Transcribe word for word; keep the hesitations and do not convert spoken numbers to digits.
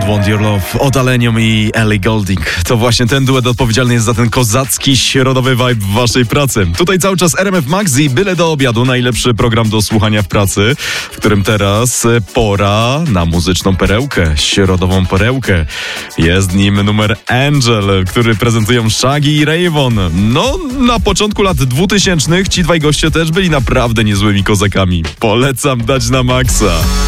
Want Your Love od Alenium i Ellie Goulding. To właśnie ten duet odpowiedzialny jest za ten kozacki, środowy vibe w waszej pracy. Tutaj cały czas R M F Max i Byle do obiadu, najlepszy program do słuchania w pracy, w którym teraz pora na muzyczną perełkę, środową perełkę. Jest nim numer Angel, który prezentują Shaggy i Rayvon. No, na początku lat dwutysięcznych ci dwaj goście też byli naprawdę niezłymi kozakami. Polecam dać na maksa.